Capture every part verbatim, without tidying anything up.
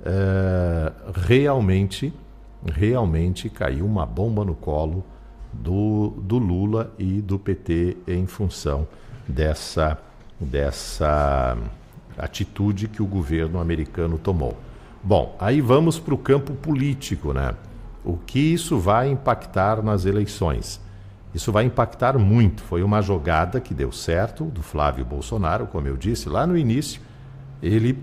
é, realmente, realmente caiu uma bomba no colo do, do Lula e do P T em função dessa, dessa atitude que o governo americano tomou. Bom, aí vamos para o campo político, né? O que isso vai impactar nas eleições? Isso vai impactar muito. Foi uma jogada que deu certo do Flávio Bolsonaro, como eu disse lá no início. Ele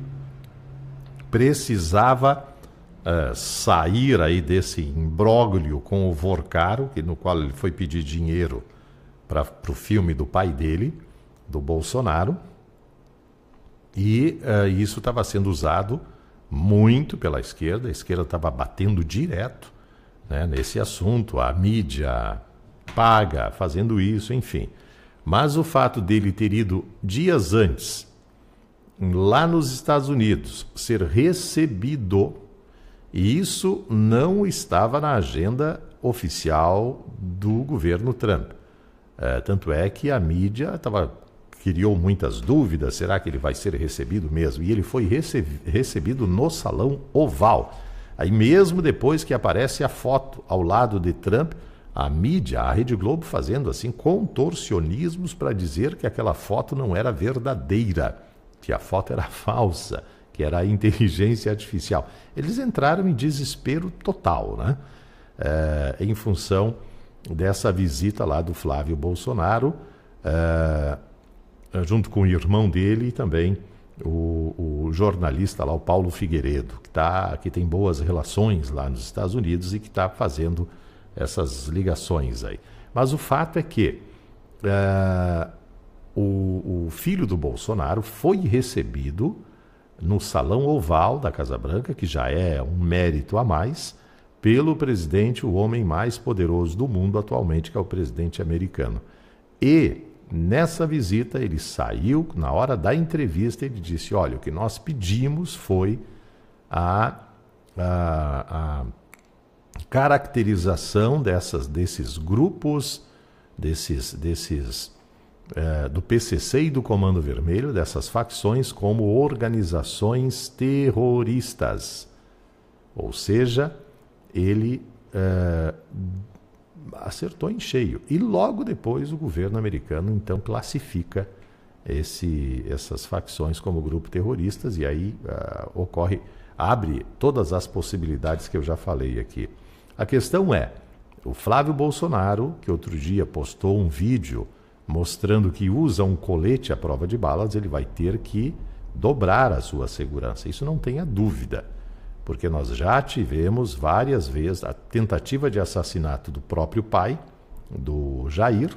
precisava uh, sair aí desse imbróglio com o Vorcaro, que, no qual ele foi pedir dinheiro para o filme do pai dele, do Bolsonaro. E uh, isso estava sendo usado muito pela esquerda. A esquerda estava batendo direto, né, nesse assunto, a mídia paga fazendo isso, enfim. Mas o fato dele ter ido dias antes, lá nos Estados Unidos, ser recebido, e isso não estava na agenda oficial do governo Trump. É, tanto é que a mídia tava, criou muitas dúvidas, será que ele vai ser recebido mesmo? E ele foi rece recebido no Salão Oval. Aí mesmo depois que aparece a foto ao lado de Trump, a mídia, a Rede Globo fazendo assim contorcionismos para dizer que aquela foto não era verdadeira, que a foto era falsa, que era a inteligência artificial. Eles entraram em desespero total, né? É, em função dessa visita lá do Flávio Bolsonaro, é, junto com o irmão dele e também o, o jornalista lá, o Paulo Figueiredo, que, tá, que tem boas relações lá nos Estados Unidos e que está fazendo essas ligações aí. Mas o fato é que uh, o, o filho do Bolsonaro foi recebido no Salão Oval da Casa Branca, que já é um mérito a mais, pelo presidente, o homem mais poderoso do mundo atualmente, que é o presidente americano. E nessa visita ele saiu, na hora da entrevista, ele disse, olha, o que nós pedimos foi a... a, a caracterização dessas, desses grupos, desses, desses é, do P C C e do Comando Vermelho, dessas facções como organizações terroristas. Ou seja, ele é, acertou em cheio. E logo depois o governo americano então classifica esse, essas facções como grupo terroristas e aí uh, ocorre, abre todas as possibilidades que eu já falei aqui. A questão é, o Flávio Bolsonaro, que outro dia postou um vídeo mostrando que usa um colete à prova de balas, ele vai ter que dobrar a sua segurança. Isso não tenha dúvida, porque nós já tivemos várias vezes a tentativa de assassinato do próprio pai, do Jair,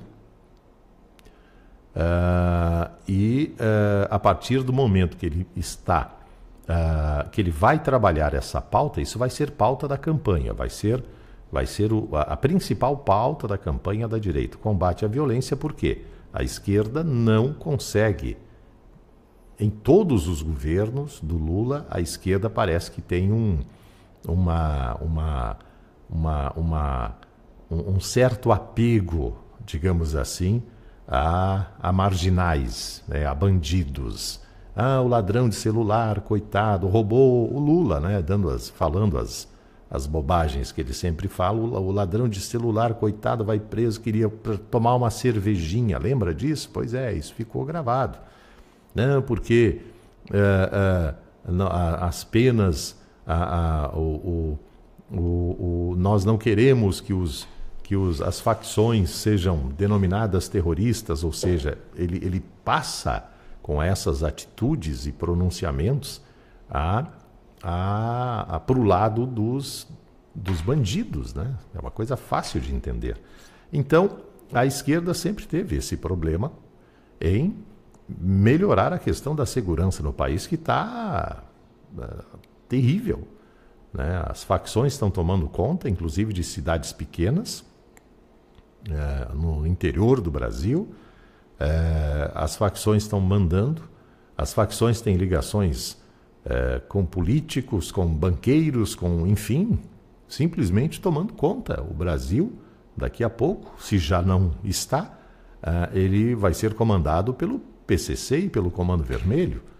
uh, e uh, a partir do momento que ele está Uh, que ele vai trabalhar essa pauta, isso vai ser pauta da campanha, vai ser, vai ser o, a, a principal pauta da campanha da direita, combate à violência, porque a esquerda não consegue, em todos os governos do Lula, a esquerda parece que tem um, uma, uma, uma, uma, um, um certo apego, digamos assim, a, a marginais, né, a bandidos. Ah, o ladrão de celular, coitado, roubou o Lula, né? Dando as, falando as, as bobagens que ele sempre fala. O ladrão de celular, coitado, vai preso, queria tomar uma cervejinha. Lembra disso? Pois é, isso ficou gravado. Não, porque uh, uh, as penas, uh, uh, o, o, o, o, nós não queremos que, os, que os, as facções sejam denominadas terroristas, ou seja, ele, ele passa com essas atitudes e pronunciamentos a, a, a, para o lado dos, dos bandidos, né? É uma coisa fácil de entender. Então, a esquerda sempre teve esse problema em melhorar a questão da segurança no país, que está uh, terrível, né? As facções estão tomando conta, inclusive, de cidades pequenas, uh, no interior do Brasil. É, as facções estão mandando, as facções têm ligações é, com políticos, com banqueiros, com, enfim, simplesmente tomando conta. O Brasil, daqui a pouco, se já não está, é, ele vai ser comandado pelo P C C e pelo Comando Vermelho,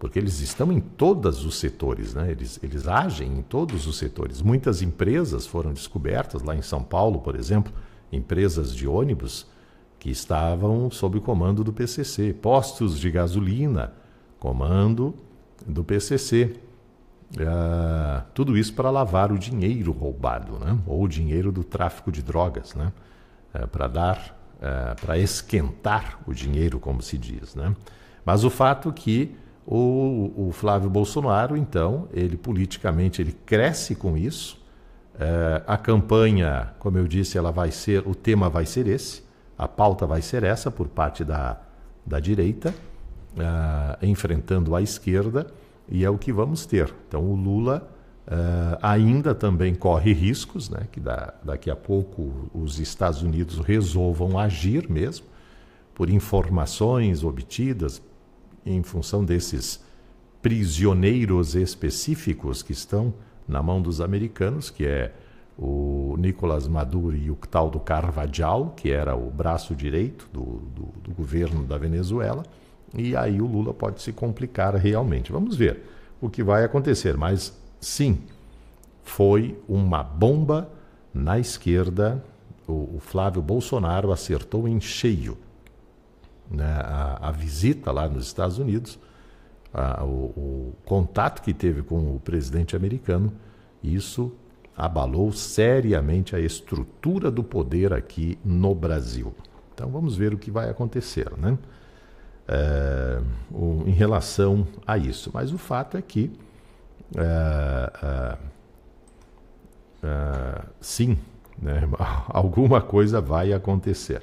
porque eles estão em todos os setores, né? Eles, eles agem em todos os setores. Muitas empresas foram descobertas, lá em São Paulo, por exemplo, empresas de ônibus que estavam sob o comando do P C C, postos de gasolina, comando do P C C. Uh, tudo isso para lavar o dinheiro roubado, né? Ou o dinheiro do tráfico de drogas, né? Uh, para dar, uh, para esquentar o dinheiro, como se diz, né? Mas o fato é que o, o Flávio Bolsonaro, então, ele politicamente ele cresce com isso. Uh, a campanha, como eu disse, ela vai ser, o tema vai ser esse, a pauta vai ser essa por parte da, da direita, uh, enfrentando a esquerda, e é o que vamos ter. Então o Lula uh, ainda também corre riscos, né, que da, daqui a pouco os Estados Unidos resolvam agir mesmo, por informações obtidas em função desses prisioneiros específicos que estão na mão dos americanos, que é o Nicolás Maduro e o tal do Carvajal, que era o braço direito do, do, do governo da Venezuela, e aí o Lula pode se complicar realmente. Vamos ver o que vai acontecer, mas sim, foi uma bomba na esquerda. O, o Flávio Bolsonaro acertou em cheio, né, a, a visita lá nos Estados Unidos, a, o, o contato que teve com o presidente americano, isso abalou seriamente a estrutura do poder aqui no Brasil. Então vamos ver o que vai acontecer, né? É, o, em relação a isso. Mas o fato é que é, é, é, sim, né, alguma coisa vai acontecer.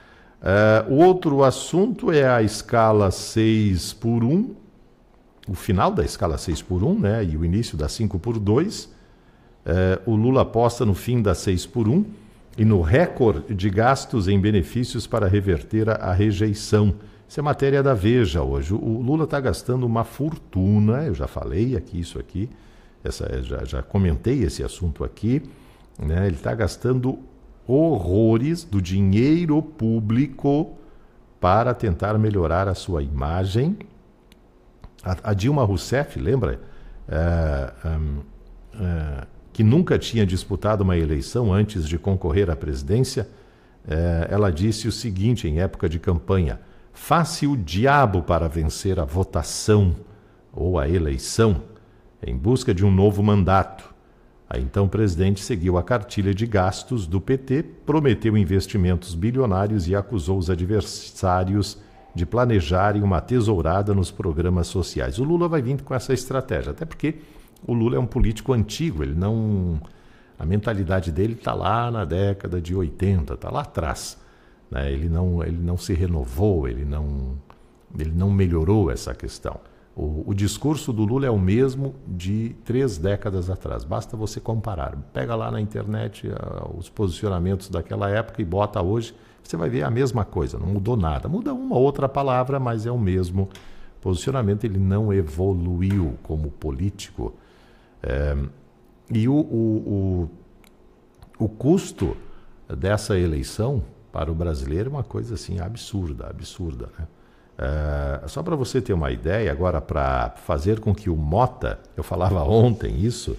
É, o outro assunto é a escala seis por um, o final da escala seis por um, né, e o início da cinco por dois. É, o Lula aposta no fim da seis por um e no recorde de gastos em benefícios para reverter a, a rejeição. Isso é matéria da Veja hoje. O Lula está gastando uma fortuna, eu já falei aqui isso aqui, essa, já, já comentei esse assunto aqui, né? Ele está gastando horrores do dinheiro público para tentar melhorar a sua imagem. A, a Dilma Rousseff, lembra? É, é, é, que nunca tinha disputado uma eleição antes de concorrer à presidência, é, ela disse o seguinte em época de campanha: faça o diabo para vencer a votação ou a eleição em busca de um novo mandato. A então presidente seguiu a cartilha de gastos do P T, prometeu investimentos bilionários e acusou os adversários de planejarem uma tesourada nos programas sociais. O Lula vai vir com essa estratégia, até porque o Lula é um político antigo, ele não, a mentalidade dele está lá na década de oitenta, está lá atrás. Né? Ele não, ele não se renovou, ele não, ele não melhorou essa questão. O, o discurso do Lula é o mesmo de três décadas atrás, basta você comparar. Pega lá na internet uh, os posicionamentos daquela época e bota hoje, você vai ver a mesma coisa, não mudou nada. Muda uma outra palavra, mas é o mesmo posicionamento, ele não evoluiu como político. É, e o, o, o, o custo dessa eleição para o brasileiro é uma coisa assim absurda, absurda, né? É, só para você ter uma ideia, agora para fazer com que o Mota, eu falava ontem isso,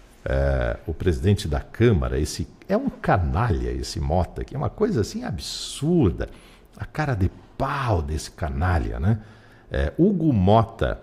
é, o presidente da Câmara, esse, é um canalha esse Mota, que é uma coisa assim absurda, a cara de pau desse canalha, né? É, Hugo Mota,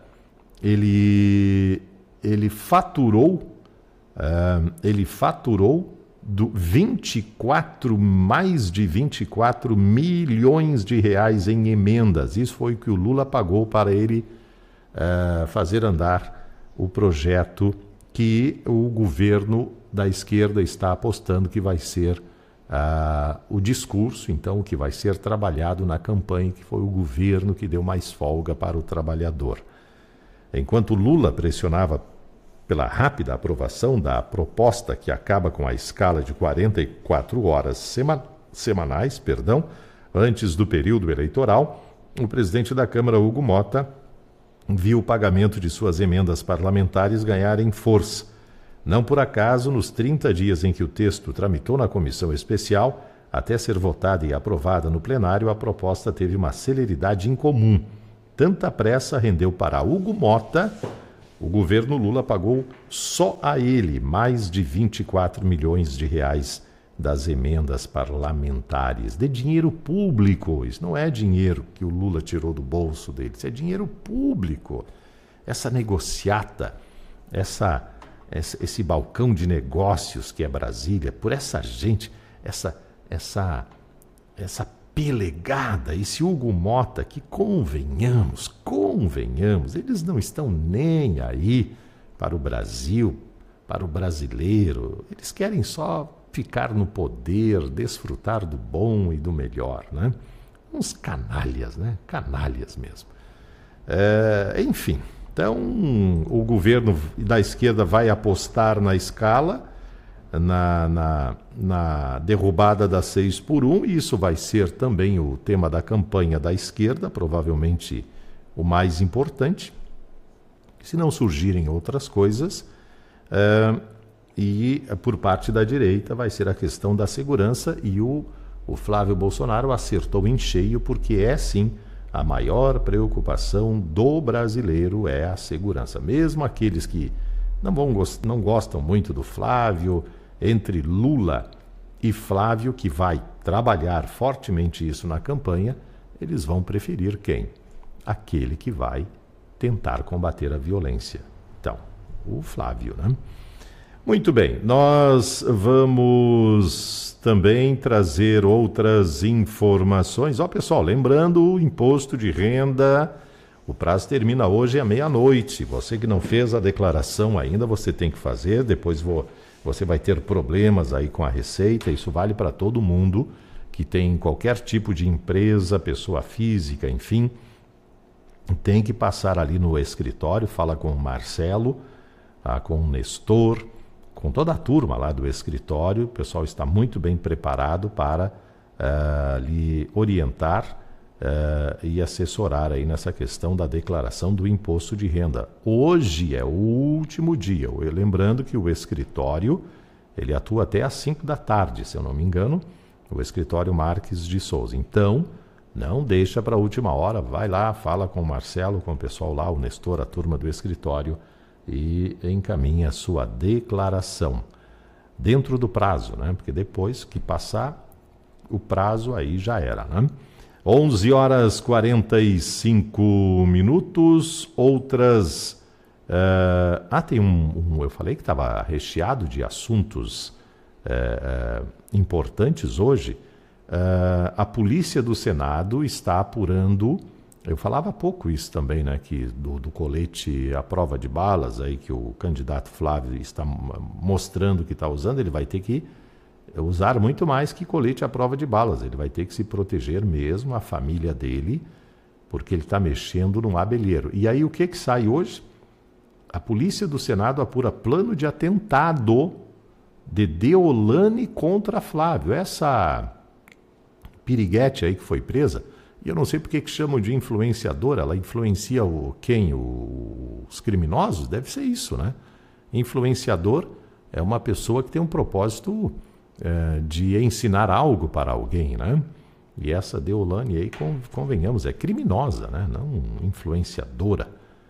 ele, ele faturou, é, ele faturou do vinte e quatro, mais de vinte e quatro milhões de reais em emendas. Isso foi o que o Lula pagou para ele uh, fazer andar o projeto que o governo da esquerda está apostando que vai ser uh, o discurso, então, que vai ser trabalhado na campanha, que foi o governo que deu mais folga para o trabalhador. Enquanto Lula pressionava pela rápida aprovação da proposta que acaba com a escala de quarenta e quatro horas sema- semanais, perdão, antes do período eleitoral, o presidente da Câmara, Hugo Mota, viu o pagamento de suas emendas parlamentares ganharem força. Não por acaso, nos trinta dias em que o texto tramitou na comissão especial, até ser votada e aprovada no plenário, a proposta teve uma celeridade incomum. tanta pressa rendeu para Hugo Mota. O governo Lula pagou só a ele mais de vinte e quatro milhões de reais das emendas parlamentares, de dinheiro público. Isso não é dinheiro que o Lula tirou do bolso dele, isso é dinheiro público. Essa negociata, essa, essa, esse balcão de negócios que é Brasília, por essa gente, essa, essa, essa pelegada, esse Hugo Mota, que convenhamos, convenhamos, eles não estão nem aí para o Brasil, para o brasileiro, eles querem só ficar no poder, desfrutar do bom e do melhor, né? Uns canalhas, né? Canalhas mesmo. É, enfim, então o governo da esquerda vai apostar na escala, na, na, na derrubada das seis por um, e isso vai ser também o tema da campanha da esquerda, provavelmente o mais importante, se não surgirem outras coisas. É, E, por parte da direita, vai ser a questão da segurança, e o, o Flávio Bolsonaro acertou em cheio, porque é, sim, a maior preocupação do brasileiro é a segurança. Mesmo aqueles que não, vão, não gostam muito do Flávio, entre Lula e Flávio, que vai trabalhar fortemente isso na campanha, eles vão preferir quem? Aquele que vai tentar combater a violência. Então, o Flávio, né? Muito bem, nós vamos também trazer outras informações. Ó, pessoal, lembrando, o imposto de renda, o prazo termina hoje à meia-noite. Você que não fez a declaração ainda, você tem que fazer, depois vou, você vai ter problemas aí com a Receita. Isso vale para todo mundo que tem qualquer tipo de empresa, pessoa física, enfim. Tem que passar ali no escritório, fala com o Marcelo, ah, com o Nestor, com toda a turma lá do escritório. O pessoal está muito bem preparado para uh, lhe orientar uh, e assessorar aí nessa questão da declaração do imposto de renda. Hoje é o último dia. Eu, lembrando que o escritório, ele atua até às cinco da tarde, se eu não me engano, o escritório Marques de Souza. Então, não deixa para a última hora, vai lá, fala com o Marcelo, com o pessoal lá, o Nestor, a turma do escritório, e encaminha a sua declaração dentro do prazo, né? Porque depois que passar o prazo, aí já era, né? onze horas e quarenta e cinco minutos, outras... Uh, ah, tem um, um... Eu falei que estava recheado de assuntos uh, uh, importantes hoje. Uh, a Polícia do Senado está apurando... Eu falava há pouco isso também, né, que do, do colete à prova de balas, aí que o candidato Flávio está mostrando que está usando, ele vai ter que usar muito mais que colete à prova de balas. Ele vai ter que se proteger mesmo, a família dele, porque ele está mexendo num abelheiro. E aí o que que sai hoje? A Polícia do Senado apura plano de atentado de Deolane contra Flávio. Essa piriguete aí que foi presa, e eu não sei porque que chamam de influenciadora, ela influencia o, quem? O, os criminosos? Deve ser isso, né? Influenciador é uma pessoa que tem um propósito é, de ensinar algo para alguém, né? E essa Deolane aí, convenhamos, é criminosa, né? Não influenciadora.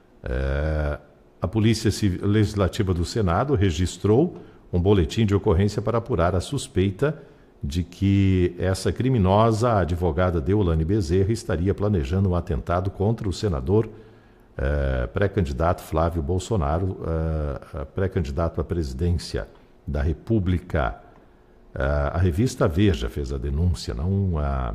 É, a Polícia Legislativa do Senado registrou um boletim de ocorrência para apurar a suspeita de que essa criminosa, a advogada Deolane Bezerra, estaria planejando um atentado contra o senador eh, pré-candidato Flávio Bolsonaro, eh, pré-candidato à presidência da República. Eh, a revista Veja fez a denúncia, não a,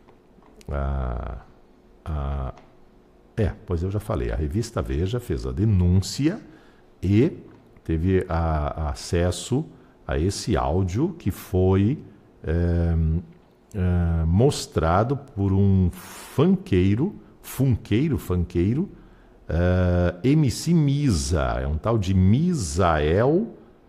a, a... É, pois eu já falei, a revista Veja fez a denúncia e teve a, a acesso a esse áudio que foi É, é, mostrado por um funkeiro, funkeiro, funkeiro, é, M C Misa, é um tal de Misael,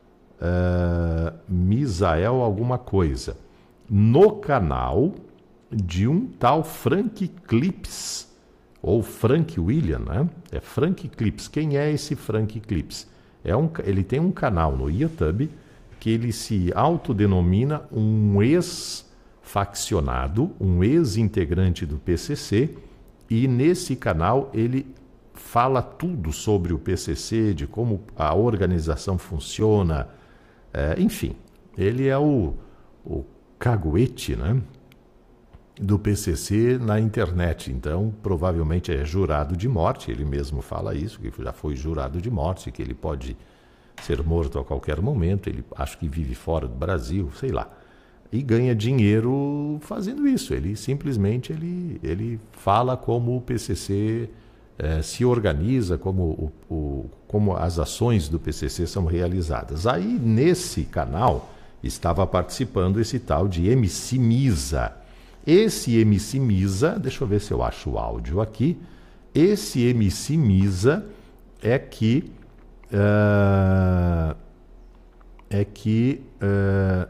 é, Misael alguma coisa, no canal de um tal Frank Clips, ou Frank William, né? É Frank Clips. Quem é esse Frank Clips? É um, ele tem um canal no YouTube que ele se autodenomina um ex-faccionado, um ex-integrante do P C C, e nesse canal ele fala tudo sobre o P C C, de como a organização funciona, é, enfim, ele é o, o caguete, né, do P C C na internet. Então provavelmente é jurado de morte, ele mesmo fala isso, que já foi jurado de morte, que ele pode ser morto a qualquer momento, ele acho que vive fora do Brasil, sei lá, e ganha dinheiro fazendo isso. Ele simplesmente ele, ele fala como o P C C eh, se organiza, como, o, o, como as ações do P C C são realizadas. Aí nesse canal estava participando esse tal de M C Misa. Esse M C Misa, deixa eu ver se eu acho o áudio aqui, esse M C Misa é que uh, é que uh,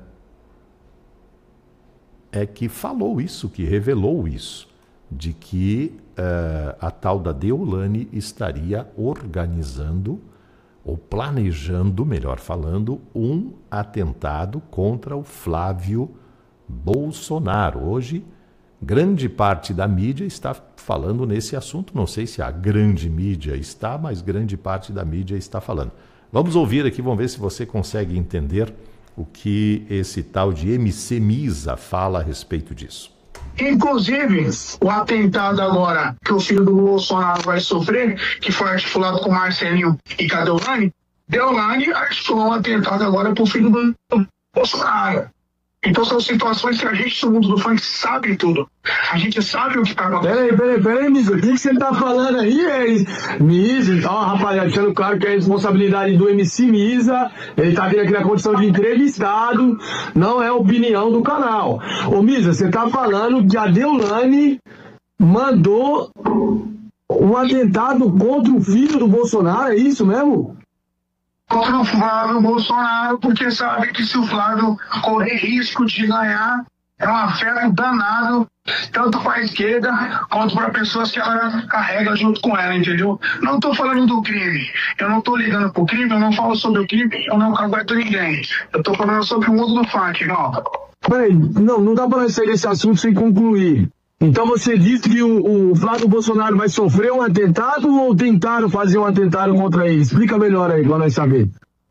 é que falou isso, que revelou isso, de que uh, a tal da Deolane estaria organizando ou planejando, melhor falando, um atentado contra o Flávio Bolsonaro. Hoje, grande parte da mídia está falando nesse assunto. Não sei se a grande mídia está, mas grande parte da mídia está falando. Vamos ouvir aqui, vamos ver se você consegue entender o que esse tal de M C Misa fala a respeito disso. Inclusive, o atentado agora que o filho do Bolsonaro vai sofrer, que foi articulado com Marcelinho e com a Deolane, Deolane articulou um atentado agora para o filho do Bolsonaro. Então são situações que a gente do mundo do funk sabe tudo. A gente sabe o que tá acontecendo. Peraí, peraí, peraí, Misa, o que você tá falando aí, é Misa? Ó, rapaziada, deixando claro que é a responsabilidade do M C Misa, ele tá vindo aqui na condição de entrevistado, não é opinião do canal. Ô Misa, você tá falando que a Deolane mandou um atentado contra o filho do Bolsonaro, é isso mesmo? Contra o Flávio Bolsonaro, porque sabe que se o Flávio correr risco de ganhar, é um afeto danado, tanto para a esquerda quanto para pessoas que ela carrega junto com ela, entendeu? Não estou falando do crime, eu não estou ligando pro crime, eu não falo sobre o crime, eu não cagueto ninguém. Eu estou falando sobre o mundo do funk, não. Peraí, não, não dá para sair desse assunto sem concluir. Então você disse que o, o Flávio Bolsonaro vai sofrer um atentado ou tentaram fazer um atentado contra ele? Explica melhor aí, para nós saber.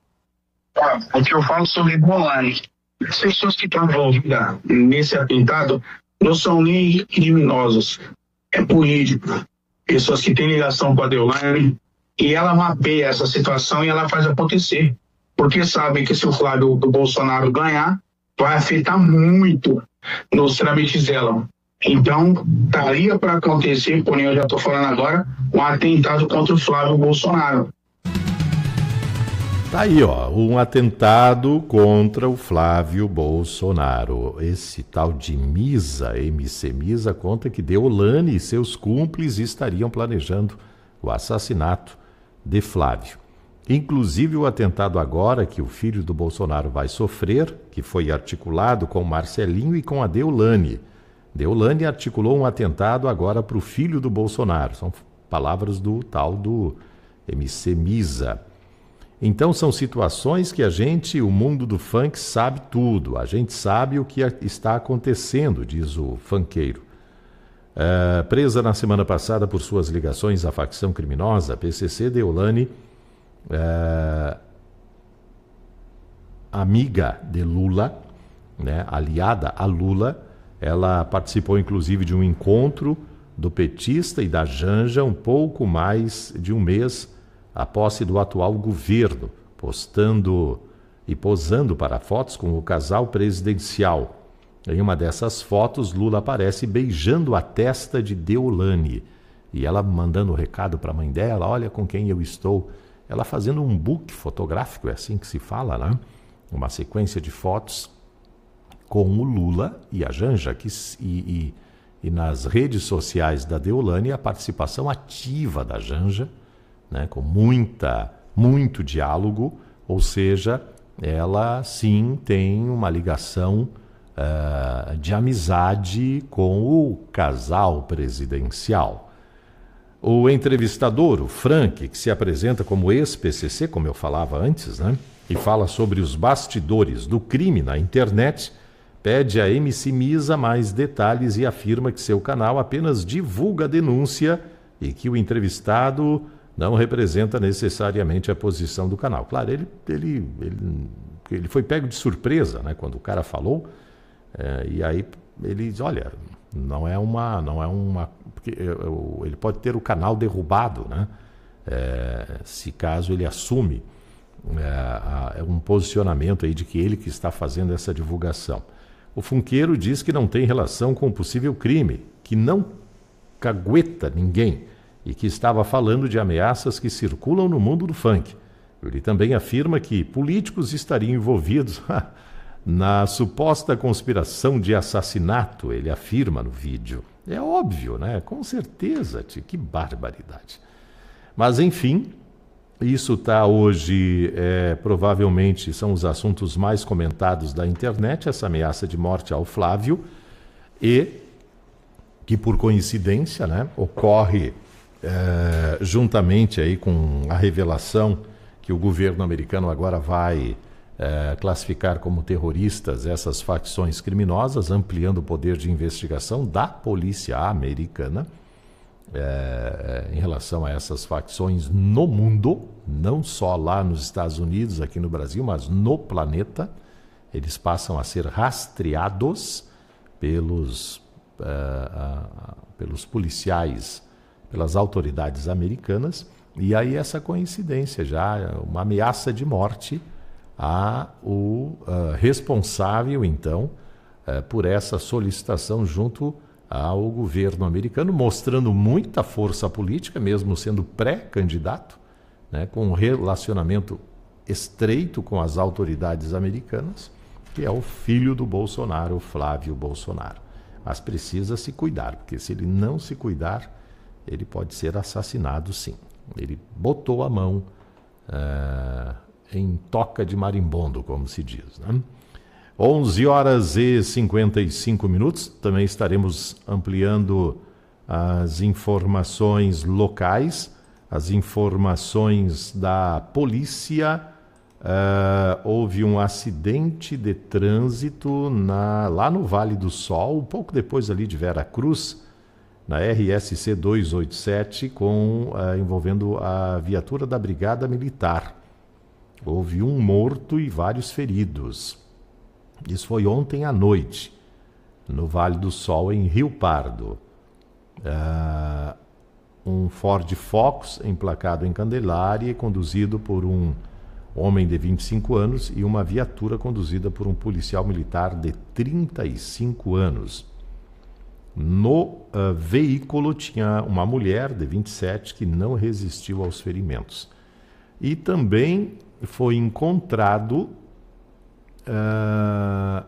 O que eu falo sobre Deolane, as pessoas que estão envolvidas nesse atentado não são nem criminosos, é político. Pessoas que têm ligação com a Deolane e ela mapeia essa situação e ela faz acontecer. Porque sabem que se o Flávio do Bolsonaro ganhar, vai afetar muito nos trâmites dela. Então, estaria para acontecer, porém eu já estou falando agora, um atentado contra o Flávio Bolsonaro. Tá aí, ó, um atentado contra o Flávio Bolsonaro. Esse tal de Misa, M C Misa, conta que Deolane e seus cúmplices estariam planejando o assassinato de Flávio. Inclusive o atentado agora que o filho do Bolsonaro vai sofrer, que foi articulado com Marcelinho e com a Deolane. Deolane articulou um atentado agora para o filho do Bolsonaro. São palavras do tal do M C Misa. Então são situações que a gente, o mundo do funk, sabe tudo. A gente sabe o que está acontecendo, diz o funkeiro. Uh, presa na semana passada por suas ligações à facção criminosa, P C C Deolane, uh, amiga de Lula, né, aliada a Lula, ela participou, inclusive, de um encontro do petista e da Janja um pouco mais de um mês a posse do atual governo, postando e posando para fotos com o casal presidencial. Em uma dessas fotos, Lula aparece beijando a testa de Deolane. E ela mandando um recado para a mãe dela, olha com quem eu estou. Ela fazendo um book fotográfico, é assim que se fala, né? Uma sequência de fotos com o Lula e a Janja, que, e, e, e nas redes sociais da Deolane a participação ativa da Janja, né, com muita, muito diálogo, ou seja, ela sim tem uma ligação uh, de amizade com o casal presidencial. O entrevistador, o Frank, que se apresenta como ex-P C C, como eu falava antes, né, e fala sobre os bastidores do crime na internet, pede a M C Misa mais detalhes e afirma que seu canal apenas divulga a denúncia e que o entrevistado não representa necessariamente a posição do canal. Claro, ele, ele, ele, ele foi pego de surpresa, né, quando o cara falou, é, e aí ele diz, olha, não é uma... Não é uma porque ele pode ter o canal derrubado, né, é, se caso ele assume é, um posicionamento aí de que ele que está fazendo essa divulgação. O funkeiro diz que não tem relação com o possível crime, que não cagueta ninguém e que estava falando de ameaças que circulam no mundo do funk. Ele também afirma que políticos estariam envolvidos na suposta conspiração de assassinato, ele afirma no vídeo. É óbvio, né? Com certeza, tio, que barbaridade. Mas, enfim, isso está hoje, é, provavelmente, são os assuntos mais comentados da internet, essa ameaça de morte ao Flávio, e que, por coincidência, né, ocorre é, juntamente aí com a revelação que o governo americano agora vai é, classificar como terroristas essas facções criminosas, ampliando o poder de investigação da polícia americana é, em relação a essas facções no mundo, não só lá nos Estados Unidos, aqui no Brasil, mas no planeta. Eles passam a ser rastreados pelos, uh, uh, pelos policiais, pelas autoridades americanas, e aí essa coincidência já, uma ameaça de morte a o uh, responsável, então, uh, por essa solicitação junto ao governo americano, mostrando muita força política, mesmo sendo pré-candidato, né, com um relacionamento estreito com as autoridades americanas, que é o filho do Bolsonaro, o Flávio Bolsonaro. Mas precisa se cuidar, porque se ele não se cuidar, ele pode ser assassinado, sim. Ele botou a mão uh, em toca de marimbondo, como se diz, né? onze horas e cinquenta e cinco minutos, também estaremos ampliando as informações locais, as informações da polícia. Uh, houve um acidente de trânsito na, lá no Vale do Sol, um pouco depois ali de Vera Cruz, na R S C duzentos e oitenta e sete, com, uh, envolvendo a viatura da Brigada Militar. Houve um morto e vários feridos. Isso foi ontem à noite, no Vale do Sol, em Rio Pardo. Uh, um Ford Focus emplacado em Candelária e conduzido por um homem de vinte e cinco anos e uma viatura conduzida por um policial militar de trinta e cinco anos. No uh, veículo tinha uma mulher de vinte e sete que não resistiu aos ferimentos. E também foi encontrado uh,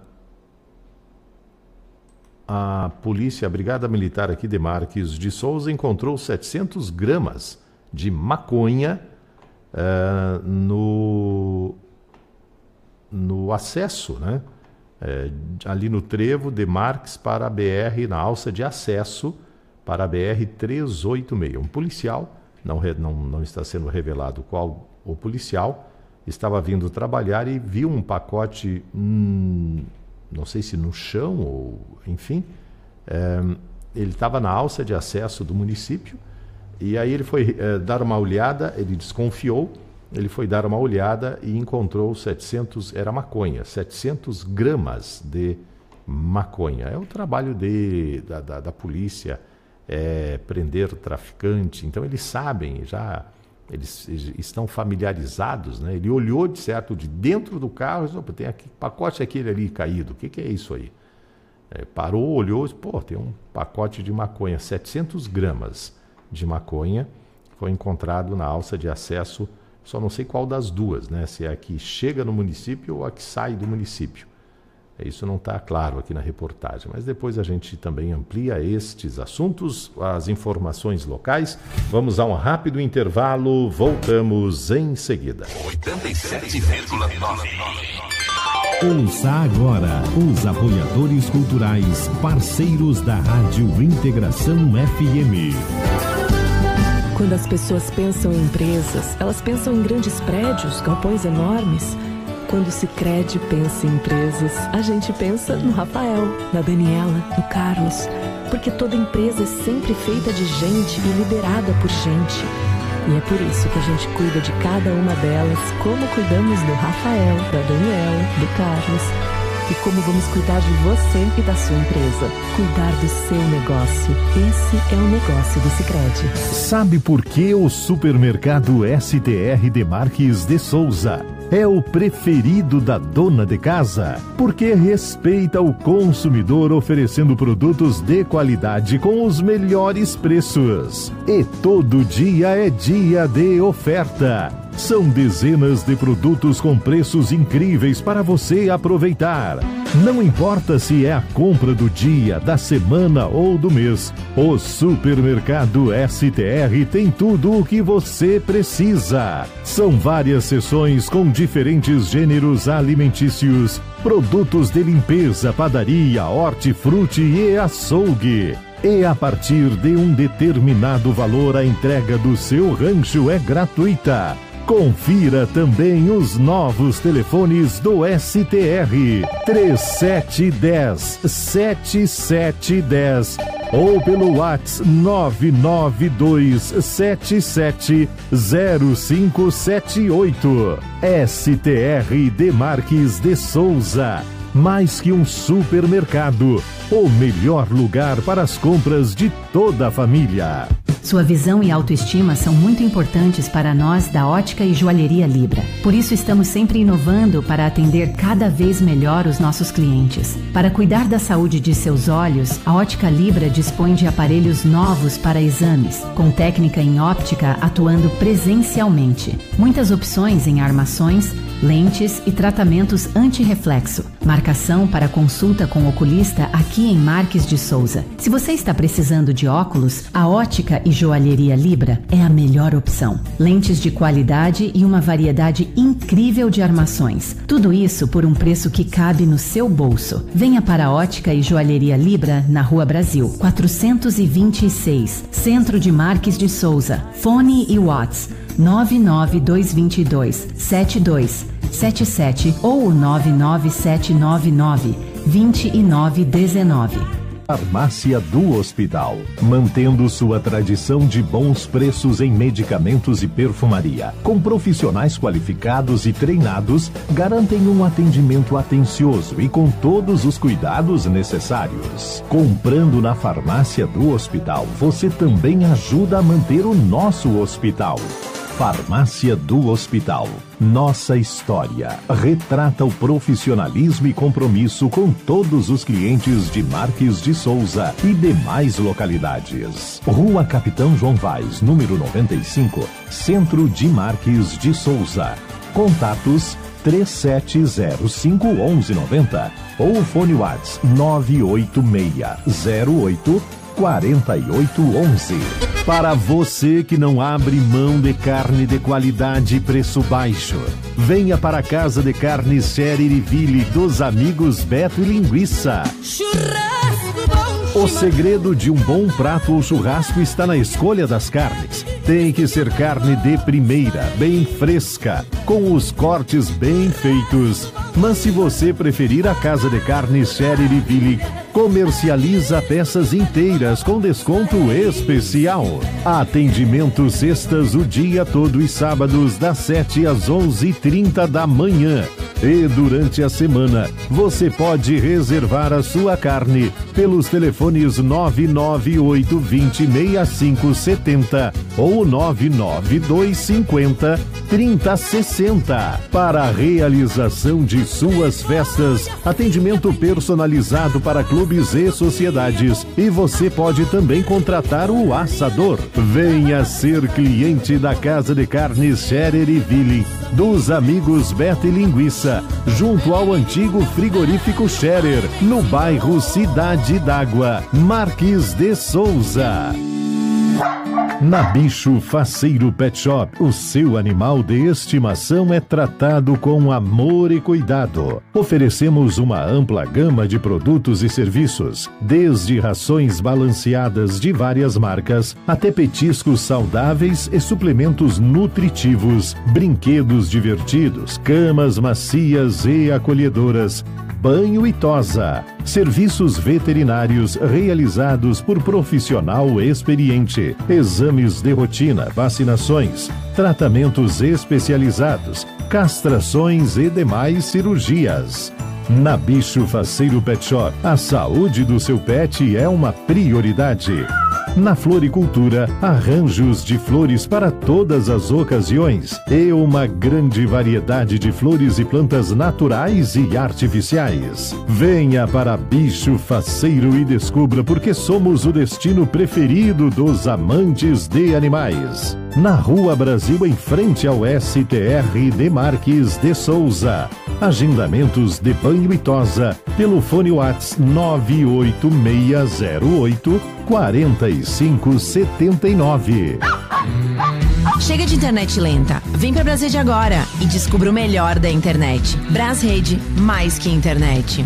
a polícia, a Brigada Militar aqui de Marques de Souza, encontrou setecentas gramas de maconha uh, no, no acesso, né? É, ali no trevo de Marques para a B R, na alça de acesso para a B R trezentos e oitenta e seis. Um policial, não, não, não está sendo revelado qual o policial, estava vindo trabalhar e viu um pacote, hum, não sei se no chão ou enfim, é, ele estava na alça de acesso do município e aí ele foi é, dar uma olhada, ele desconfiou, ele foi dar uma olhada e encontrou setecentas, era maconha, setecentas gramas de maconha. É o trabalho de, da, da, da polícia, é, prender o traficante. Então eles sabem, já eles, eles estão familiarizados, né? Ele olhou de certo de dentro do carro e disse, tem aqui, pacote aquele ali caído, o que, que é isso aí? É, parou, olhou e disse, pô, tem um pacote de maconha, setecentas gramas de maconha, foi encontrado na alça de acesso. Só não sei qual das duas, né? Se é a que chega no município ou a que sai do município. Isso não está claro aqui na reportagem, mas depois a gente também amplia estes assuntos, as informações locais. Vamos a um rápido intervalo, voltamos em seguida. oitenta e sete vírgula nove. Ouça agora os apoiadores culturais, parceiros da Rádio Integração F M. Quando as pessoas pensam em empresas, elas pensam em grandes prédios, galpões enormes. Quando o Sicredi pensa em empresas, a gente pensa no Rafael, na Daniela, no Carlos, porque toda empresa é sempre feita de gente e liderada por gente. E é por isso que a gente cuida de cada uma delas, como cuidamos do Rafael, da Daniela, do Carlos. E como vamos cuidar de você e da sua empresa. Cuidar do seu negócio. Esse é o negócio do Sicredi. Sabe por que o supermercado S T R Demarques de Souza é o preferido da dona de casa? Porque respeita o consumidor, oferecendo produtos de qualidade com os melhores preços. E todo dia é dia de oferta. São dezenas de produtos com preços incríveis para você aproveitar. Não importa se é a compra do dia, da semana ou do mês, o supermercado S T R tem tudo o que você precisa. São várias seções com diferentes gêneros alimentícios, produtos de limpeza, padaria, hortifruti e açougue. E a partir de um determinado valor, a entrega do seu rancho é gratuita. Confira também os novos telefones do S T R: três sete um zero, sete sete um zero ou pelo WhatsApp nove nove dois sete sete zero cinco sete oito. S T R Demarques de Souza. Mais que um supermercado, o melhor lugar para as compras de toda a família. Sua visão e autoestima são muito importantes para nós da Ótica e Joalheria Libra. Por isso estamos sempre inovando para atender cada vez melhor os nossos clientes. Para cuidar da saúde de seus olhos, a Ótica Libra dispõe de aparelhos novos para exames, com técnica em óptica atuando presencialmente. Muitas opções em armações, lentes e tratamentos anti-reflexo. Marcação para consulta com oculista aqui em Marques de Souza. Se você está precisando de óculos, a Ótica e Joalheria Libra é a melhor opção. Lentes de qualidade e uma variedade incrível de armações. Tudo isso por um preço que cabe no seu bolso. Venha para a Ótica e Joalheria Libra na Rua Brasil, quatrocentos e vinte e seis, Centro de Marques de Souza. Fone e WhatsApp nove nove dois dois dois sete dois sete sete ou nove nove sete nove nove dois nove um nove. Farmácia do Hospital, mantendo sua tradição de bons preços em medicamentos e perfumaria, com profissionais qualificados e treinados, garantem um atendimento atencioso e com todos os cuidados necessários. Comprando na Farmácia do Hospital, você também ajuda a manter o nosso hospital. Farmácia do Hospital. Nossa história retrata o profissionalismo e compromisso com todos os clientes de Marques de Souza e demais localidades. Rua Capitão João Vaz, número noventa e cinco, Centro de Marques de Souza. Contatos três sete zero cinco um um nove zero ou fone WhatsApp nove oito seis zero oito quatro oito um um. Para você que não abre mão de carne de qualidade e preço baixo, venha para a Casa de Carnes Xeririville dos amigos Beto e Linguiça. O segredo de um bom prato ou churrasco está na escolha das carnes. Tem que ser carne de primeira, bem fresca, com os cortes bem feitos. Mas se você preferir, a Casa de Carnes Xeririville comercializa peças inteiras com desconto especial. Atendimento sextas o dia todo e sábados das sete às onze e trinta da manhã. E durante a semana você pode reservar a sua carne pelos telefones nove nove oito dois zero seis cinco sete zero ou nove nove dois cinco zero três zero seis zero. Para a realização de suas festas, atendimento personalizado para clubes e sociedades. E você pode também contratar o assador. Venha ser cliente da Casa de Carnes Xeririville dos amigos Beto e Linguiça, junto ao antigo frigorífico Scherer, no bairro Cidade d'Água, Marques de Souza. Na Bicho Faceiro Pet Shop, o seu animal de estimação é tratado com amor e cuidado. Oferecemos uma ampla gama de produtos e serviços, desde rações balanceadas de várias marcas, até petiscos saudáveis e suplementos nutritivos, brinquedos divertidos, camas macias e acolhedoras, banho e tosa, serviços veterinários realizados por profissional experiente, exames de rotina, vacinações, tratamentos especializados, castrações e demais cirurgias. Na Bicho Faceiro Pet Shop, a saúde do seu pet é uma prioridade. Na floricultura, arranjos de flores para todas as ocasiões e uma grande variedade de flores e plantas naturais e artificiais. Venha para Bicho Faceiro e descubra porque somos o destino preferido dos amantes de animais. Na Rua Brasil, em frente ao S T R de Marques de Souza. Agendamentos de banho e tosa pelo fone WhatsApp nove oito seis zero oito quatro cinco sete nove. Chega de internet lenta. Vem pra Brasrede agora e descubra o melhor da internet. Brasrede, mais que internet.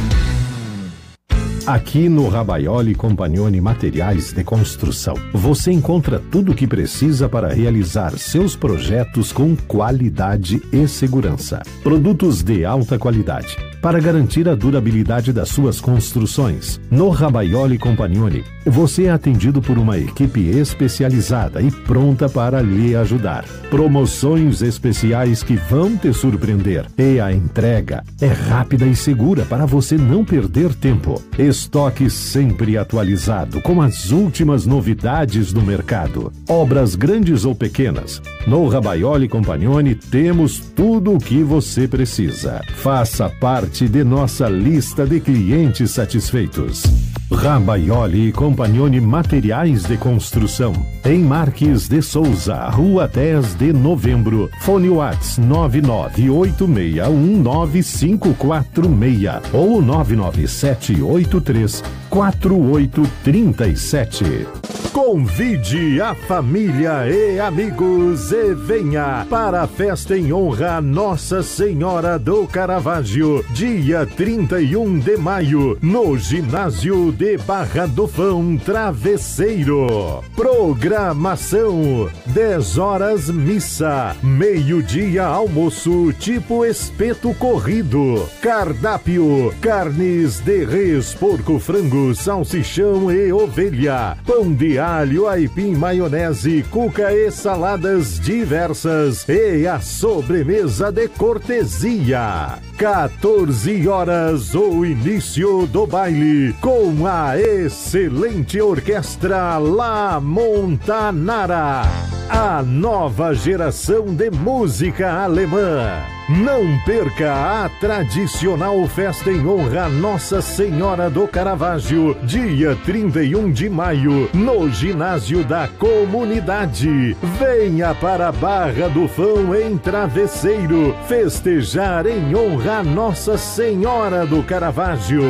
Aqui no Rabaioli Compagnoni Materiais de Construção, você encontra tudo o que precisa para realizar seus projetos com qualidade e segurança. Produtos de alta qualidade para garantir a durabilidade das suas construções. No Rabaioli Compagnoni, você é atendido por uma equipe especializada e pronta para lhe ajudar. Promoções especiais que vão te surpreender. E a entrega é rápida e segura para você não perder tempo. Estoque sempre atualizado com as últimas novidades do mercado. Obras grandes ou pequenas. No Rabaioli Compagnoni temos tudo o que você precisa. Faça parte de nossa lista de clientes satisfeitos. Rabaioli Compagnoni Materiais de Construção, em Marques de Souza, Rua dez de Novembro, fone WhatsApp nove nove oito seis um nove cinco quatro seis ou nove nove sete oito três quatro oito três sete. Convide a família e amigos e venha para a festa em honra a Nossa Senhora do Caravaggio, dia trinta e um de maio, no ginásio de Barra do Fão, Travesseiro. Programação: dez horas missa, meio-dia almoço tipo espeto corrido, cardápio: carnes de res, porco, frango, salsichão e ovelha, pão de alho, aipim, maionese, cuca e saladas diversas e a sobremesa de cortesia. quatorze horas, o início do baile com a excelente orquestra La Montanara, a nova geração de música alemã. Não perca a tradicional festa em honra a Nossa Senhora do Caravaggio, dia trinta e um de maio, no ginásio da comunidade. Venha para a Barra do Fão, em Travesseiro, festejar em honra a Nossa Senhora do Caravaggio.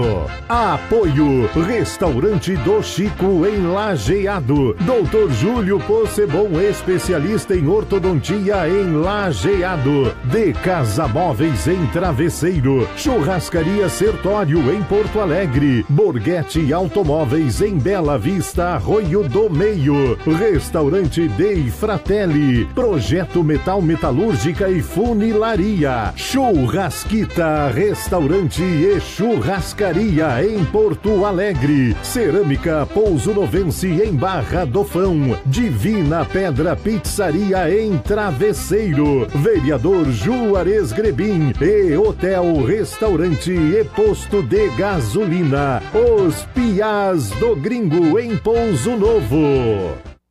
Apoio: Restaurante do Chico, em Lajeado. doutor Júlio Possebon, especialista em ortodontia, em Lajeado. De Casa Móveis, em Travesseiro. Churrascaria Sertório, em Porto Alegre. Borghetti Automóveis, em Bela Vista, Arroio do Meio. Restaurante Dei Fratelli. Projeto Metal Metalúrgica e Funilaria. Churrasquita, restaurante e churrascaria, em Porto Alegre. Cerâmica Pouso Novense, em Barra do Fão. Divina Pedra Pizzaria, em Travesseiro. Vereador Juarez Grebin e Hotel, Restaurante e Posto de Gasolina. Os Piás do Gringo, em Pouso Novo.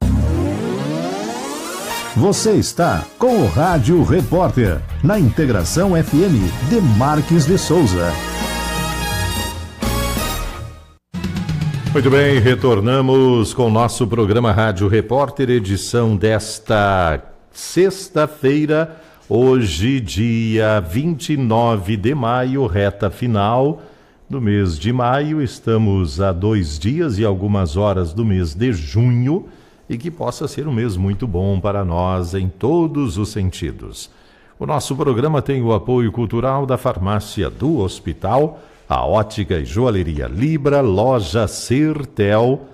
Você está com o Rádio Repórter, na Integração F M de Marques de Souza. Muito bem, retornamos com o nosso programa Rádio Repórter, edição desta sexta-feira, hoje, dia vinte e nove de maio, reta final do mês de maio. Estamos a dois dias e algumas horas do mês de junho e que possa ser um mês muito bom para nós em todos os sentidos. O nosso programa tem o apoio cultural da Farmácia do Hospital, a Ótica e Joalheria Libra, Loja Sertel,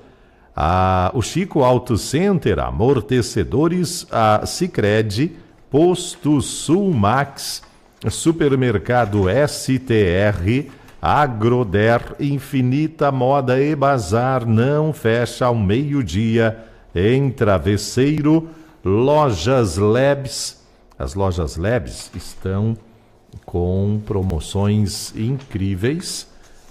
a, o Chico Auto Center, Amortecedores, a Sicredi, Posto Sulmax, Supermercado S T R, Agroder, Infinita Moda e Bazar, não fecha ao meio-dia, em Travesseiro, Lojas Labs. As Lojas Labs estão com promoções incríveis,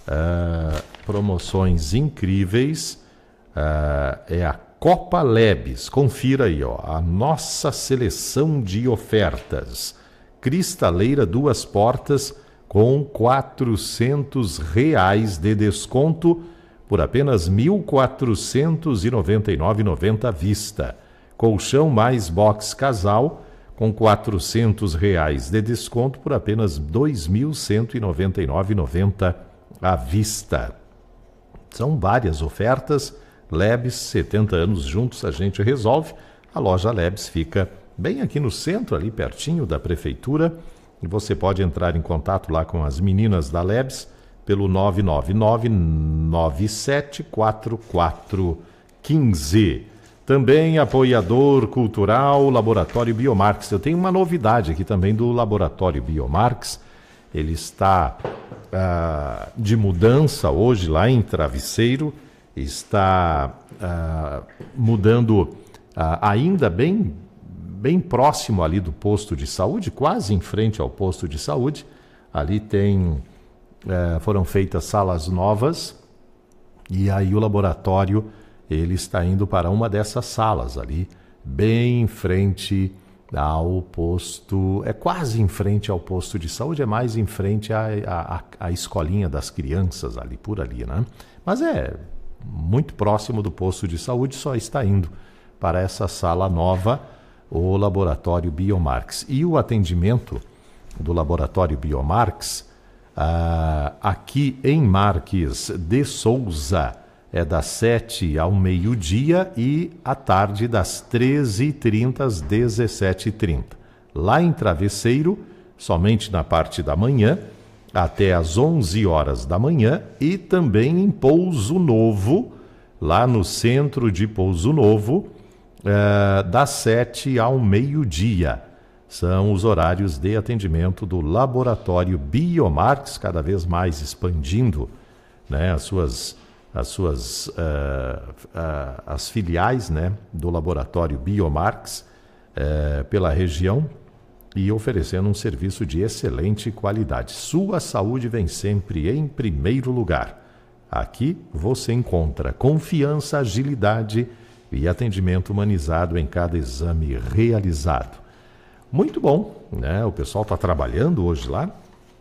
uh, promoções incríveis, uh, é a Copa Labs, confira aí, ó, a nossa seleção de ofertas. Cristaleira duas portas com quatrocentos reais de desconto por apenas mil quatrocentos e noventa e nove reais e noventa centavos à vista. Colchão mais box casal com quatrocentos reais de desconto por apenas dois mil cento e noventa e nove reais e noventa centavos à vista. São várias ofertas. Labs, setenta anos juntos a gente resolve. A loja Labs fica bem aqui no centro, ali pertinho da prefeitura. E você pode entrar em contato lá com as meninas da Labs pelo nove nove nove, nove sete quatro quatro um cinco. Também apoiador cultural, Laboratório Biomarx. Eu tenho uma novidade aqui também do Laboratório Biomarx. Ele está ah, de mudança hoje lá em Travesseiro. Está ah, mudando ah, ainda bem, bem próximo ali do posto de saúde, quase em frente ao posto de saúde. Ali tem, eh, foram feitas salas novas e aí o laboratório ele está indo para uma dessas salas ali, bem em frente ao posto, é quase em frente ao posto de saúde, é mais em frente à, à, à escolinha das crianças ali, por ali, né? Mas é muito próximo do posto de saúde, só está indo para essa sala nova, o Laboratório Biomarx. E o atendimento do Laboratório Biomarx, ah, aqui em Marques de Souza, é das sete ao meio-dia e à tarde das treze e trinta às dezessete e trinta. Lá em Travesseiro, somente na parte da manhã, até às onze horas da manhã, e também em Pouso Novo, lá no centro de Pouso Novo, eh, das sete ao meio-dia. São os horários de atendimento do Laboratório Biomarx, cada vez mais expandindo, né, as suas, as, suas uh, uh, as filiais, né, do Laboratório Biomarx uh, pela região, e oferecendo um serviço de excelente qualidade. Sua saúde vem sempre em primeiro lugar. Aqui você encontra confiança, agilidade e atendimento humanizado em cada exame realizado. Muito bom, né? O pessoal está trabalhando hoje lá.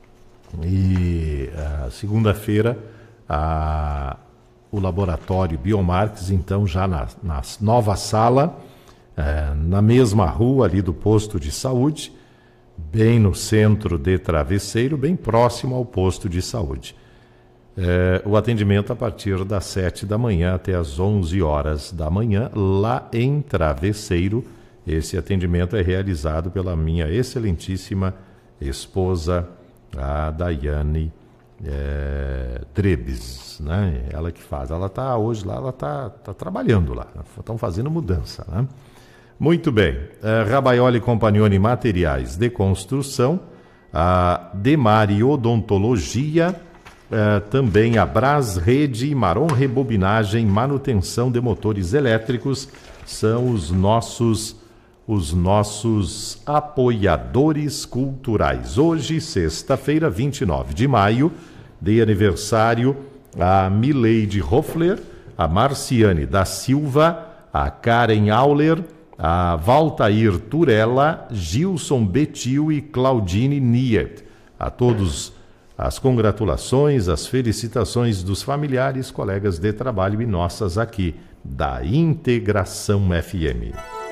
E uh, segunda-feira a, o Laboratório Biomarx, então já na, na nova sala, uh, na mesma rua ali do posto de saúde, bem no centro de Travesseiro, bem próximo ao posto de saúde. É, o atendimento a partir das sete da manhã até as onze horas da manhã, lá em Travesseiro. Esse atendimento é realizado pela minha excelentíssima esposa, a Daiane é, Trebes, né? Ela que faz. Ela está hoje lá, ela está tá trabalhando lá, estão fazendo mudança, né? Muito bem, uh, Rabaioli Compagnoni Materiais de Construção, a Demari Odontologia, uh, também a Bras Rede, Marom Rebobinagem, manutenção de motores elétricos, são os nossos, os nossos apoiadores culturais. Hoje, sexta-feira, vinte e nove de maio, de aniversário a Mileide Hoffler, a Marciane da Silva, a Karen Auler, a Valtair Turella, Gilson Betil e Claudine Niet. A todos as congratulações, as felicitações dos familiares, colegas de trabalho e nossas aqui da Integração F M.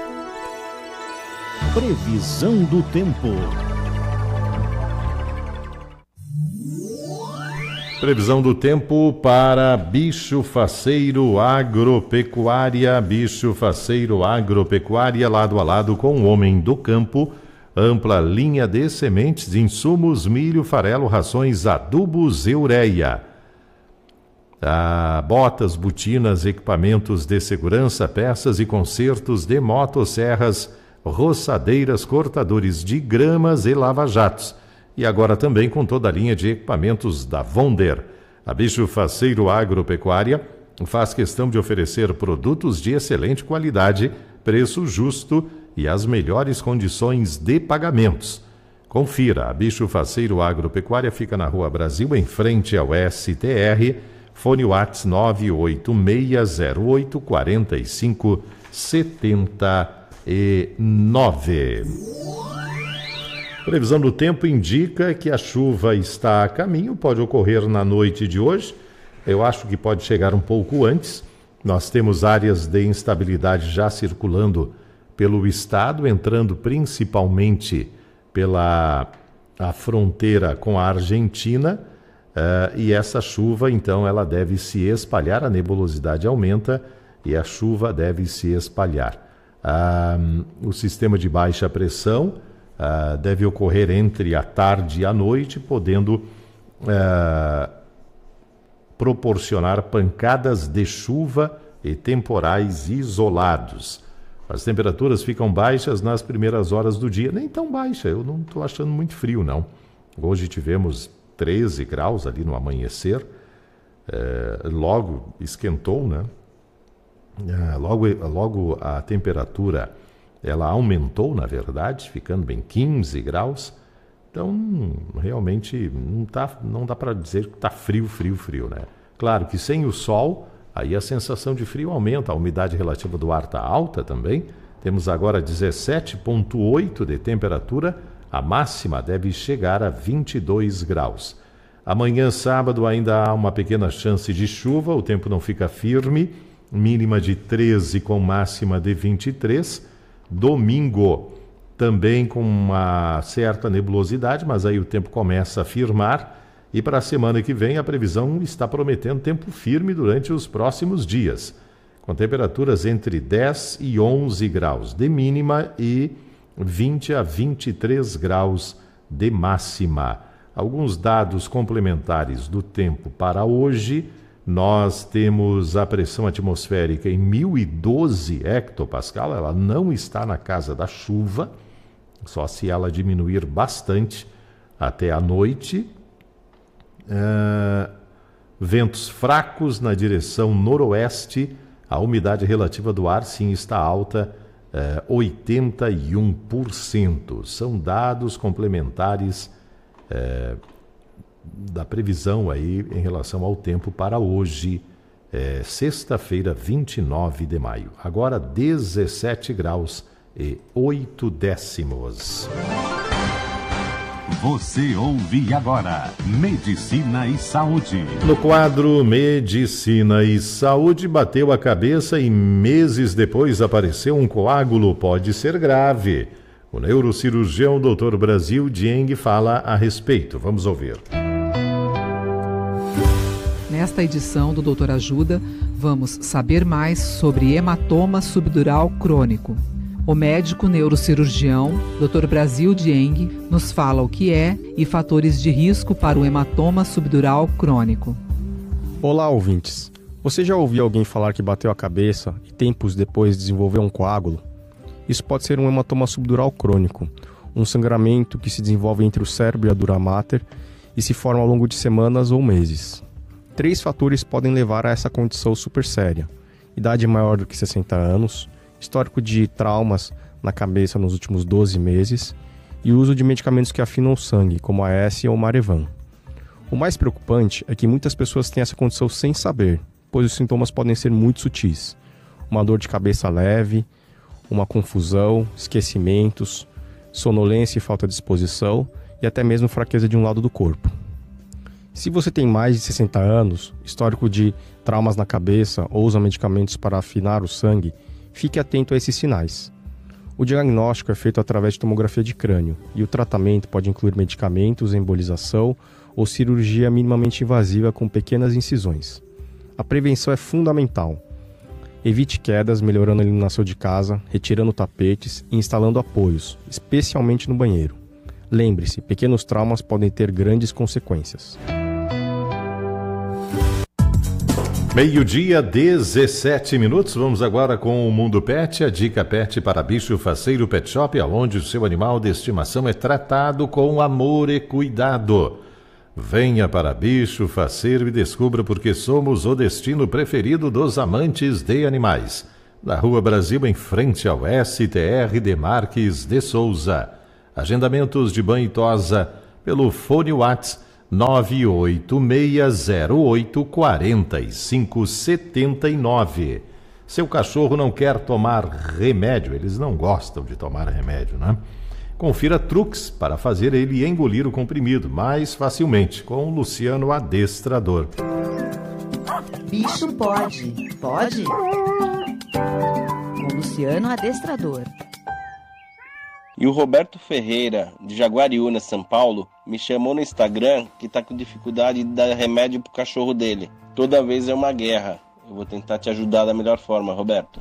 Previsão do tempo. Previsão do tempo para Bicho Faceiro Agropecuária. Bicho Faceiro Agropecuária, lado a lado com o homem do campo. Ampla linha de sementes, insumos, milho, farelo, rações, adubos e ureia. Ah, botas, botinas, equipamentos de segurança, peças e consertos de motosserras, roçadeiras, cortadores de gramas e lava-jatos. E agora também com toda a linha de equipamentos da Vonder. A Bicho Faceiro Agropecuária faz questão de oferecer produtos de excelente qualidade, preço justo e as melhores condições de pagamentos. Confira, a Bicho Faceiro Agropecuária fica na Rua Brasil, em frente ao S T R, fone WhatsApp nove oito seis zero oito quatro cinco sete nove. Previsão do tempo indica que a chuva está a caminho, pode ocorrer na noite de hoje. Eu acho que pode chegar um pouco antes. Nós temos áreas de instabilidade já circulando pelo estado, entrando principalmente pela a fronteira com a Argentina. Uh, e essa chuva, então, ela deve se espalhar, a nebulosidade aumenta e a chuva deve se espalhar. Uh, o sistema de baixa pressão Uh, deve ocorrer entre a tarde e a noite, podendo uh, proporcionar pancadas de chuva e temporais isolados. As temperaturas ficam baixas nas primeiras horas do dia, nem tão baixa, eu não estou achando muito frio, não. Hoje tivemos treze graus ali no amanhecer, uh, logo esquentou, né? Uh, logo, logo a temperatura ela aumentou, na verdade, ficando em quinze graus. Então, realmente, não, tá, não dá para dizer que está frio, frio, frio, né? Claro que sem o sol, aí a sensação de frio aumenta, a umidade relativa do ar está alta também. Temos agora dezessete vírgula oito de temperatura, a máxima deve chegar a vinte e dois graus. Amanhã, sábado, ainda há uma pequena chance de chuva, o tempo não fica firme, mínima de treze com máxima de vinte e três. Domingo, também com uma certa nebulosidade, mas aí o tempo começa a firmar. E para a semana que vem, a previsão está prometendo tempo firme durante os próximos dias, com temperaturas entre dez e onze graus de mínima e vinte a vinte e três graus de máxima. Alguns dados complementares do tempo para hoje. Nós temos a pressão atmosférica em mil e doze hectopascal, ela não está na casa da chuva, só se ela diminuir bastante até a noite. Uh, ventos fracos na direção noroeste, a umidade relativa do ar sim está alta, uh, oitenta e um por cento. São dados complementares uh, da previsão aí em relação ao tempo para hoje, é, sexta-feira, vinte e nove de maio. Agora dezessete graus e oito décimos. Você ouve agora Medicina e Saúde. No quadro Medicina e Saúde, bateu a cabeça e meses depois apareceu um coágulo, pode ser grave. O neurocirurgião doutor Brasil Dieng fala a respeito. Vamos ouvir. Nesta edição do Doutor Ajuda, vamos saber mais sobre hematoma subdural crônico. O médico neurocirurgião, doutor Brasil Dieng, nos fala o que é e fatores de risco para o hematoma subdural crônico. Olá, ouvintes. Você já ouviu alguém falar que bateu a cabeça e tempos depois desenvolveu um coágulo? Isso pode ser um hematoma subdural crônico, um sangramento que se desenvolve entre o cérebro e a dura mater e se forma ao longo de semanas ou meses. Três fatores podem levar a essa condição super séria: idade maior do que sessenta anos, histórico de traumas na cabeça nos últimos doze meses e uso de medicamentos que afinam o sangue, como a S ou o Marevan. O mais preocupante é que muitas pessoas têm essa condição sem saber, pois os sintomas podem ser muito sutis. Uma dor de cabeça leve, uma confusão, esquecimentos, sonolência e falta de disposição e até mesmo fraqueza de um lado do corpo. Se você tem mais de sessenta anos, histórico de traumas na cabeça ou usa medicamentos para afinar o sangue, fique atento a esses sinais. O diagnóstico é feito através de tomografia de crânio e o tratamento pode incluir medicamentos, embolização ou cirurgia minimamente invasiva com pequenas incisões. A prevenção é fundamental. Evite quedas, melhorando a iluminação de casa, retirando tapetes e instalando apoios, especialmente no banheiro. Lembre-se, pequenos traumas podem ter grandes consequências. Meio-dia, dezessete minutos. Vamos agora com o Mundo Pet, a dica pet para Bicho Faceiro Pet Shop, onde o seu animal de estimação é tratado com amor e cuidado. Venha para Bicho Faceiro e descubra porque somos o destino preferido dos amantes de animais. Na Rua Brasil, em frente ao S T R de Marques de Souza. Agendamentos de banho e tosa pelo fone WhatsApp nove oito seis zero oito quatro cinco sete nove. Seu cachorro não quer tomar remédio, eles não gostam de tomar remédio, né? Confira truques para fazer ele engolir o comprimido mais facilmente com o Luciano Adestrador. Bicho pode, pode? Com Luciano Adestrador. E o Roberto Ferreira, de Jaguariúna, São Paulo, me chamou no Instagram que tá com dificuldade de dar remédio pro cachorro dele. Toda vez é uma guerra. Eu vou tentar te ajudar da melhor forma, Roberto.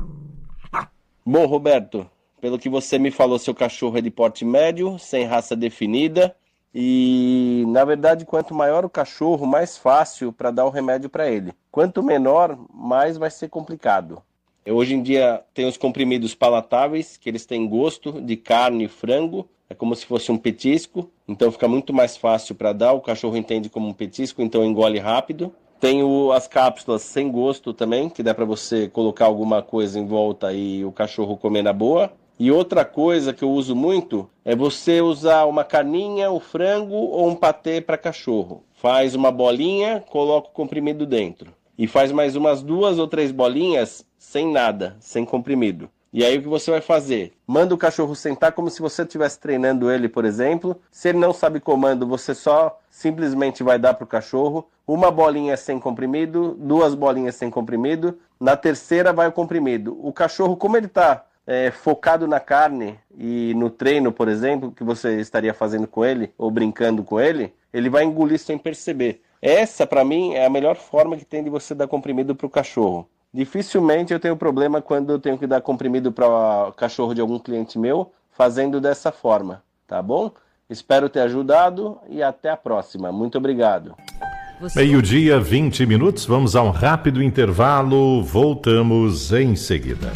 Bom, Roberto, pelo que você me falou, seu cachorro é de porte médio, sem raça definida. E, na verdade, quanto maior o cachorro, mais fácil para dar o remédio para ele. Quanto menor, mais vai ser complicado. Hoje em dia tem os comprimidos palatáveis, que eles têm gosto de carne e frango, é como se fosse um petisco, então fica muito mais fácil para dar, o cachorro entende como um petisco, então engole rápido. Tem o, as cápsulas sem gosto também, que dá para você colocar alguma coisa em volta e o cachorro comer na boa. E outra coisa que eu uso muito é você usar uma carninha, o frango ou um patê para cachorro. Faz uma bolinha, coloca o comprimido dentro. E faz mais umas duas ou três bolinhas sem nada, sem comprimido. E aí o que você vai fazer? Manda o cachorro sentar como se você estivesse treinando ele, por exemplo. Se ele não sabe comando, você só simplesmente vai dar para o cachorro uma bolinha sem comprimido, duas bolinhas sem comprimido. Na terceira vai o comprimido. O cachorro, como ele está é, focado na carne e no treino, por exemplo, que você estaria fazendo com ele, ou brincando com ele, ele vai engolir sem perceber. Essa, para mim, é a melhor forma que tem de você dar comprimido para o cachorro. Dificilmente eu tenho problema quando eu tenho que dar comprimido para cachorro de algum cliente meu, fazendo dessa forma, tá bom? Espero ter ajudado e até a próxima. Muito obrigado. Você... Meio-dia, vinte minutos. Vamos a um rápido intervalo. Voltamos em seguida.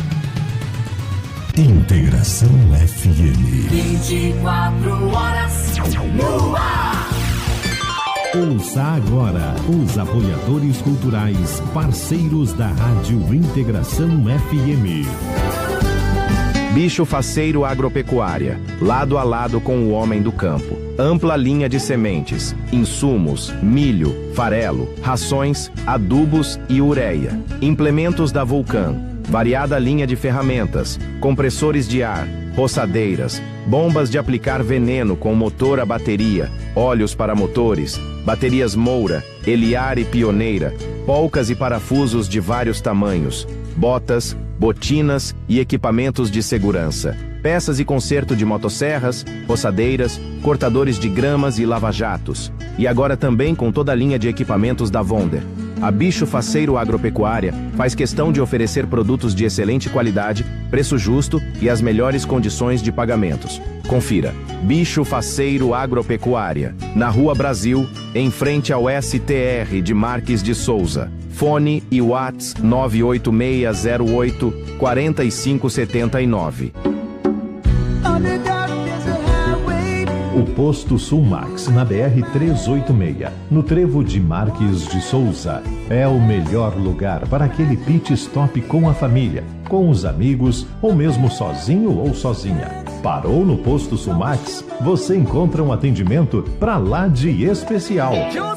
Integração F M. vinte e quatro horas no ar. Ouça agora os apoiadores culturais, parceiros da Rádio Integração F M. Bicho Faceiro Agropecuária, lado a lado com o homem do campo. Ampla linha de sementes, insumos, milho, farelo, rações, adubos e ureia. Implementos da Vulcan, variada linha de ferramentas, compressores de ar, roçadeiras, bombas de aplicar veneno com motor a bateria, óleos para motores, baterias Moura, Eliar e Pioneira, polcas e parafusos de vários tamanhos, botas, botinas e equipamentos de segurança, peças e conserto de motosserras, roçadeiras, cortadores de gramas e lava-jatos. E agora também com toda a linha de equipamentos da Wonder. A Bicho Faceiro Agropecuária faz questão de oferecer produtos de excelente qualidade, preço justo e as melhores condições de pagamentos. Confira. Bicho Faceiro Agropecuária, na Rua Brasil, em frente ao S T R de Marques de Souza. Fone e WhatsApp nove oito seis zero oito quatro cinco sete nove. O Posto Sulmax, na B R trezentos e oitenta e seis, no trevo de Marques de Souza, é o melhor lugar para aquele pit stop com a família, com os amigos ou mesmo sozinho ou sozinha. Parou no Posto Sulmax? Você encontra um atendimento pra lá de especial.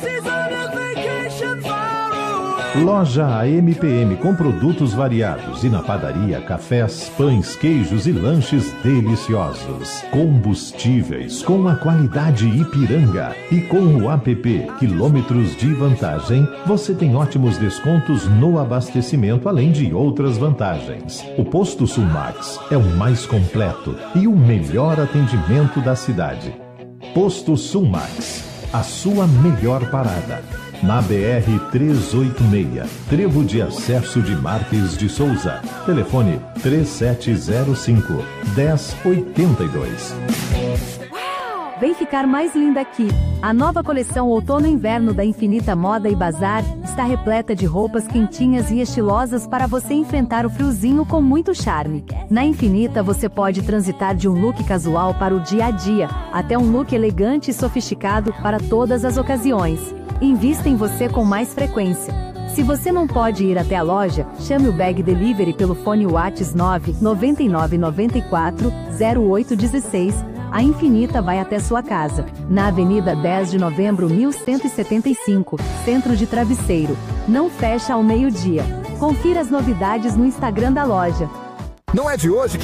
Loja A M P M com produtos variados e na padaria, cafés, pães, queijos e lanches deliciosos. Combustíveis com a qualidade Ipiranga e com o app Quilômetros de Vantagem, você tem ótimos descontos no abastecimento, além de outras vantagens. O Posto Sulmax é o mais completo e o melhor atendimento da cidade. Posto Sulmax. a sua melhor parada. Na B R trezentos e oitenta e seis, Trevo de Acesso de Marques de Souza. Telefone três sete zero cinco, um zero oito dois. Vem ficar mais linda aqui. A nova coleção Outono e Inverno da Infinita Moda e Bazar está repleta de roupas quentinhas e estilosas para você enfrentar o friozinho com muito charme. Na Infinita você pode transitar de um look casual para o dia a dia, até um look elegante e sofisticado para todas as ocasiões. Invista em você com mais frequência. Se você não pode ir até a loja, chame o Bag Delivery pelo fone WhatsApp nove nove nove nove quatro zero oito um seis. A Infinita vai até sua casa. Na Avenida dez de Novembro mil cento e setenta e cinco, Centro de Travesseiro. Não fecha ao meio-dia. Confira as novidades no Instagram da loja. Não é de hoje que